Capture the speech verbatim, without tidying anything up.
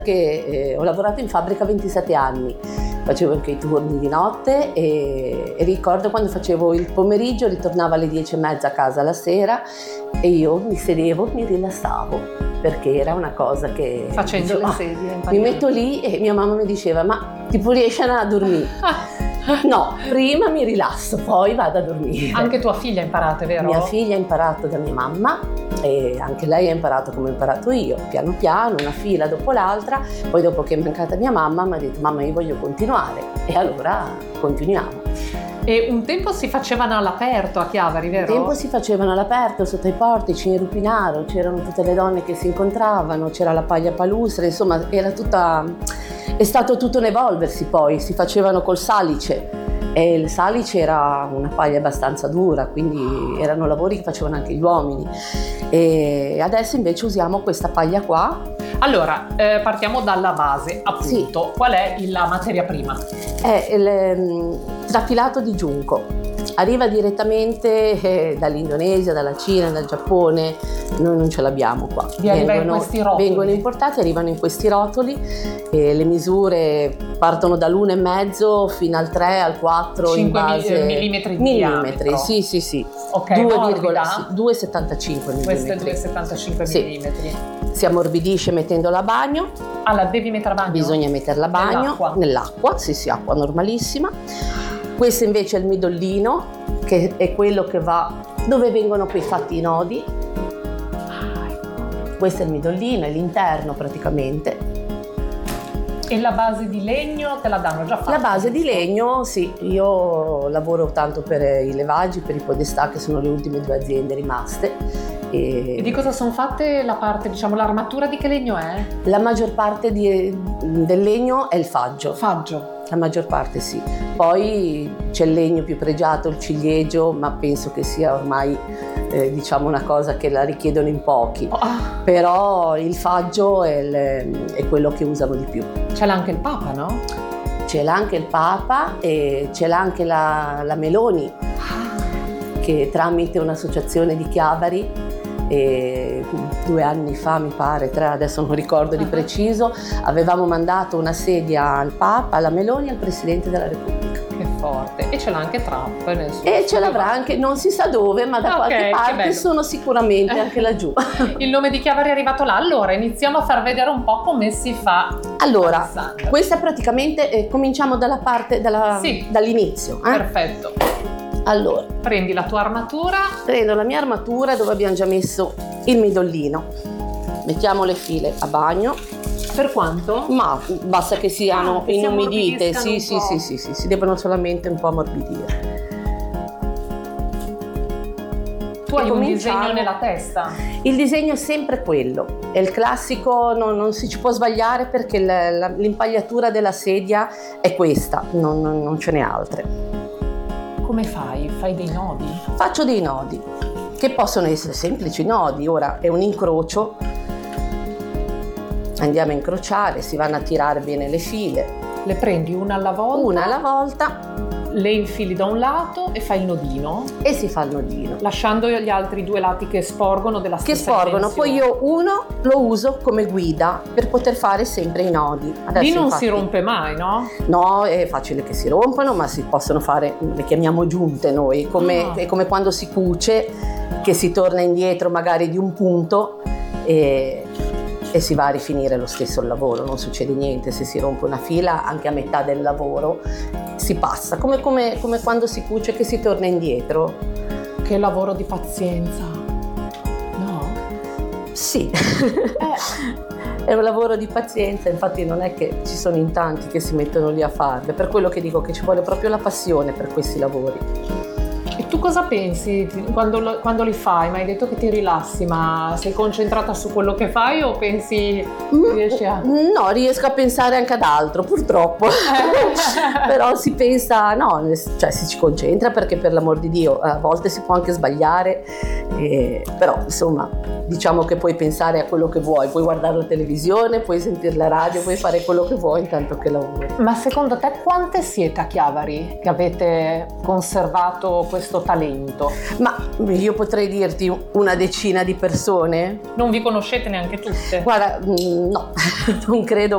che eh, ho lavorato in fabbrica ventisette anni, facevo anche i turni di notte e, e ricordo quando facevo il pomeriggio, ritornavo alle dieci e mezza a casa la sera e io mi sedevo, mi rilassavo, perché era una cosa che... Facendo dicevo, le sedie. Mi metto lì e mia mamma mi diceva, ma tipo riesci a dormire? No, prima mi rilasso, poi vado a dormire. Anche tua figlia ha imparato, è vero? Mia figlia ha imparato da mia mamma e anche lei ha imparato come ho imparato io, piano piano, una fila dopo l'altra. Poi dopo che è mancata mia mamma mi ha detto, mamma, io voglio continuare, e allora continuiamo. E un tempo si facevano all'aperto a Chiavari, vero? Un tempo si facevano all'aperto, sotto i portici, in Rupinaro, c'erano tutte le donne che si incontravano, c'era la paglia palustre, insomma era tutta... è stato tutto un evolversi poi, si facevano col salice e il salice era una paglia abbastanza dura, quindi erano lavori che facevano anche gli uomini, e adesso invece usiamo questa paglia qua. Allora, eh, partiamo dalla base, appunto. Sì. Qual è la materia prima? È il um, trafilato di giunco, arriva direttamente eh, dall'Indonesia, dalla Cina, dal Giappone, noi non ce l'abbiamo qua. Vi arriva in questi rotoli? Vengono importati, arrivano in questi rotoli, e le misure partono dall'uno e mezzo fino al tre, al quattro in base... millimetri di millimetri, diametro. sì sì sì. Ok, due morbida? virgola settantacinque millimetri. Questo è due virgola settantacinque Sì. millimetri. Si ammorbidisce mettendola a bagno. Ah, la devi mettere a bagno? Bisogna metterla a bagno Nell'acqua? nell'acqua, sì sì, acqua normalissima. Questo invece è il midollino, che è quello che va dove vengono poi fatti i nodi. Questo è il midollino, è l'interno praticamente. E la base di legno te la danno già fatta? La base di legno, sì, io lavoro tanto per i levaggi, per i podestà, che sono le ultime due aziende rimaste. E, e di cosa sono fatte la parte, diciamo, l'armatura di che legno è? La maggior parte di, del legno è il faggio. Faggio. La maggior parte sì. Poi c'è il legno più pregiato, il ciliegio, ma penso che sia ormai eh, diciamo una cosa che la richiedono in pochi. Oh. Però il faggio è, il, è quello che usano di più. C'è anche il Papa, no? C'è anche il Papa e c'è anche la, la Meloni, che tramite un'associazione di Chiavari, e due anni fa mi pare, tre, adesso non ricordo di preciso, avevamo mandato una sedia al Papa, alla Meloni e al Presidente della Repubblica. Che forte. E ce l'ha anche Trump nel suo E ce l'avrà anche, non si sa dove, ma da Ok, qualche che parte bello. sono sicuramente anche laggiù. Il nome di Chiavari è arrivato là. Allora iniziamo a far vedere un po' come si fa. Allora, Alessandra. questa praticamente, eh, cominciamo dalla parte, dalla, Sì. dall'inizio. Eh? Perfetto. Allora, Prendi la tua armatura. prendo la mia armatura dove abbiamo già messo il midollino, mettiamo le file a bagno, Per quanto? ma basta che siano Ah, che si inumidite, ammorbidiscano sì un sì, po'. sì sì sì, si devono solamente un po' ammorbidire. Tu hai un cominciamo. disegno nella testa. Il disegno è sempre quello, è il classico, non, non si ci può sbagliare perché la- la- l'impagliatura della sedia è questa, non, non- non ce n'è altre. Come fai? Fai dei nodi? Faccio dei nodi, che possono essere semplici nodi, ora è un incrocio, andiamo a incrociare, si vanno a tirare bene le file, Le prendi una alla volta, una alla volta, le infili da un lato e fai il nodino, e si fa il nodino. lasciando gli altri due lati che sporgono della Che stessa sporgono, poi dimensione. io uno lo uso come guida per poter fare sempre i nodi. Adesso Lì non infatti- si rompe mai, no? No, è facile che si rompano, ma si possono fare, le chiamiamo giunte noi, come, Ah. è come quando si cuce, che si torna indietro magari di un punto e, e si va a rifinire lo stesso il lavoro, non succede niente. Se si rompe una fila, anche a metà del lavoro si passa, come, come, come quando si cuce che si torna indietro. Che lavoro di pazienza. No? Sì. Eh, È un lavoro di pazienza, infatti non è che ci sono in tanti che si mettono lì a farle, per quello che dico che ci vuole proprio la passione per questi lavori. e tu cosa pensi quando, lo- quando li fai? Mi hai detto che ti rilassi, ma sei concentrata su quello che fai o pensi riesci a... No, riesco a pensare anche ad altro, purtroppo. Però si pensa, no, cioè si ci concentra perché per l'amor di Dio a volte si può anche sbagliare, eh, però insomma diciamo che puoi pensare a quello che vuoi, puoi guardare la televisione, puoi sentire la radio, puoi fare quello che vuoi intanto che lavori. Ma secondo te quante siete a Chiavari che avete conservato questo talento? Ma io potrei dirti una decina di persone. Non vi conoscete neanche tutte? Guarda, mm, no, non credo